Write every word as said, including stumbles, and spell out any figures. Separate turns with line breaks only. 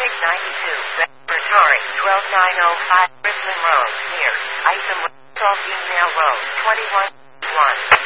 six ninety-two, Atari, twelve nine oh five, Richmond Road, near Isom, Salt Email Road, twenty-one one.